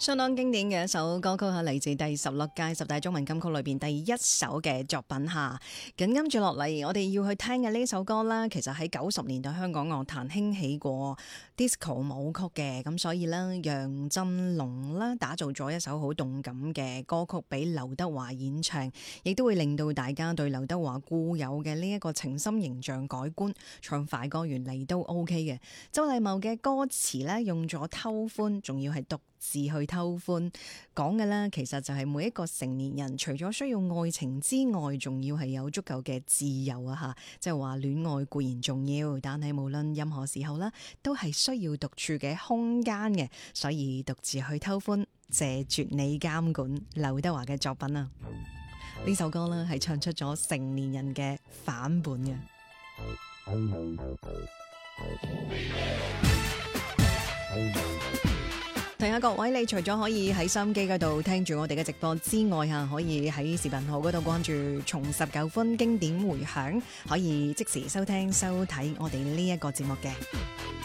相當經典嘅一首歌曲係嚟自第16屆十大中文金曲裏邊第一首嘅作品嚇。緊跟住落嚟，我哋要去聽嘅呢首歌啦，其實喺90年代香港樂壇興起過 disco 舞曲嘅，咁所以呢，楊振龍啦打造咗一首好動感嘅歌曲俾劉德華演唱，亦都會令到大家對劉德華固有嘅呢一個情深形象改觀。唱快歌原嚟都 OK 嘅。周禮茂嘅歌詞呢，用咗偷歡，仲要係獨自去偷歡，講嘅呢，其實就係每一個成年人除咗需要愛情之外，仲要係有足夠嘅自由啊吓，即係話戀愛固然重要，但係無論任何時候呢，都係需要獨處嘅空間嘅，所以獨自去偷歡，謝絕你監管。劉德華嘅作品啊，呢首歌呢，係唱出咗成年人嘅反叛嘅。提下各位，你除咗可以喺收音機嗰度聽住我哋嘅直播之外，可以喺視頻號嗰度關注從19分經典回響，可以即時收聽收睇我哋呢一個節目嘅。